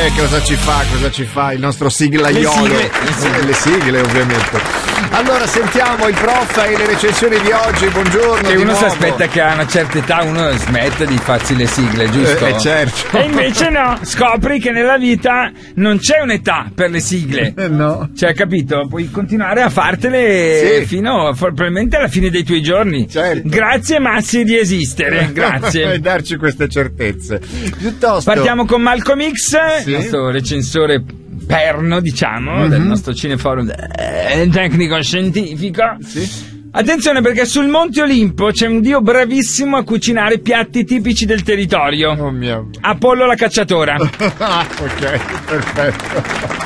cosa ci fa il nostro siglaiolo? Le sigle ovviamente. Allora sentiamo il prof e le recensioni di oggi. Buongiorno. Che di uno nuovo. si aspetta che a una certa età uno smetta di farsi le sigle, giusto? Certo. E invece no, scopri che nella vita non c'è un'età per le sigle. No. Cioè, capito? Puoi continuare a fartele Sì. fino probabilmente alla fine dei tuoi giorni. Certo. Grazie Massi di esistere, grazie. E darci queste certezze. Piuttosto Partiamo con Malcolm X, Sì. il nostro recensore perno, diciamo, del nostro cineforum tecnico-scientifico. Sì. Attenzione, perché sul Monte Olimpo c'è un dio bravissimo a cucinare piatti tipici del territorio. Oh mio. Apollo la cacciatora. Ok, perfetto.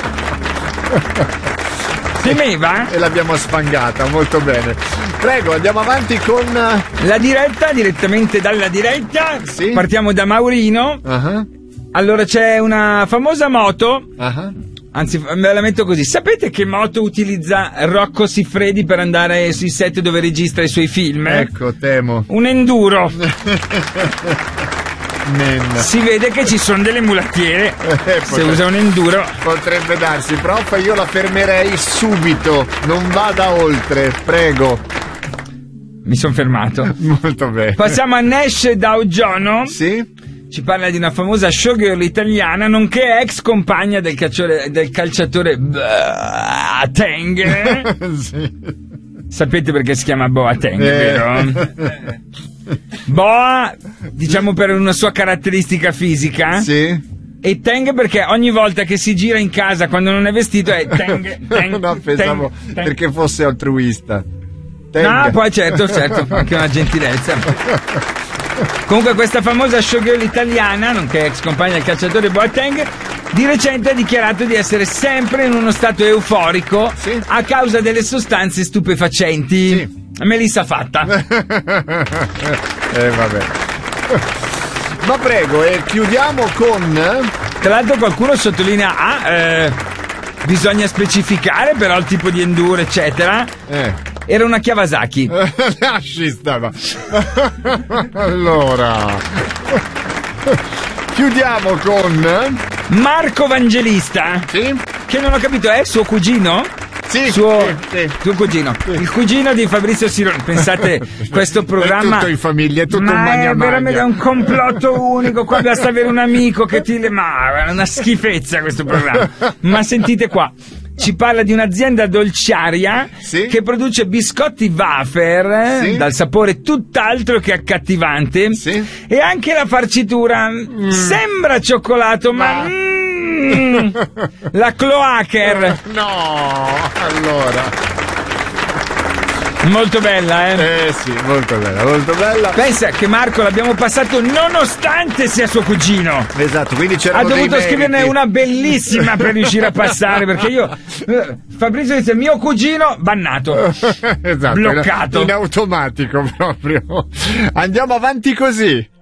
Temeva? E l'abbiamo sfangata, molto bene. Prego, andiamo avanti con La diretta, direttamente dalla diretta. Sì. Partiamo da Maurino. Allora c'è una famosa moto. Anzi, me la metto così. Sapete che moto utilizza Rocco Siffredi per andare sui set dove registra i suoi film? Ecco, temo. Un enduro. Men. Si vede che ci sono delle mulattiere. Se usa un enduro. Potrebbe darsi, prof, io la fermerei subito. Non vada oltre, prego. Mi sono fermato. Molto bene. Passiamo a Nash Daujono. Sì? Ci parla di una famosa showgirl italiana, nonché ex compagna del calciatore Boateng. Sì. Sapete perché si chiama Boateng, vero? Boa, diciamo per una sua caratteristica fisica. Sì. E Teng perché ogni volta che si gira in casa quando non è vestito è Teng. No, pensavo Teng. perché fosse altruista. No, poi certo, anche una gentilezza. Comunque questa famosa showgirl italiana, nonché ex compagna del calciatore Boateng, di recente ha dichiarato di essere sempre in uno stato euforico a causa delle sostanze stupefacenti. Sì. Melissa fatta. Vabbè. Ma prego, e chiudiamo con Tra l'altro qualcuno sottolinea bisogna specificare però il tipo di enduro eccetera. Era una Kawasaki. Lasci stava. Allora chiudiamo con Marco Vangelista. Sì? Che non ho capito, è suo cugino? Sì, suo cugino. Il cugino di Fabrizio Sironi. Pensate, questo programma è tutto in famiglia, è tutto un ma magna è veramente un complotto unico. Qua basta avere un amico che ti ma è una schifezza questo programma. Ma sentite qua, ci parla di un'azienda dolciaria che produce biscotti wafer dal sapore tutt'altro che accattivante e anche la farcitura sembra cioccolato ma la Cloaker. No, allora molto bella, sì, molto bella. Pensa che Marco l'abbiamo passato nonostante sia suo cugino. Esatto, quindi c'era ha dovuto scriverne una bellissima per riuscire a passare, perché io Fabrizio dice mio cugino bannato. Esatto, bloccato in automatico proprio. Andiamo avanti così.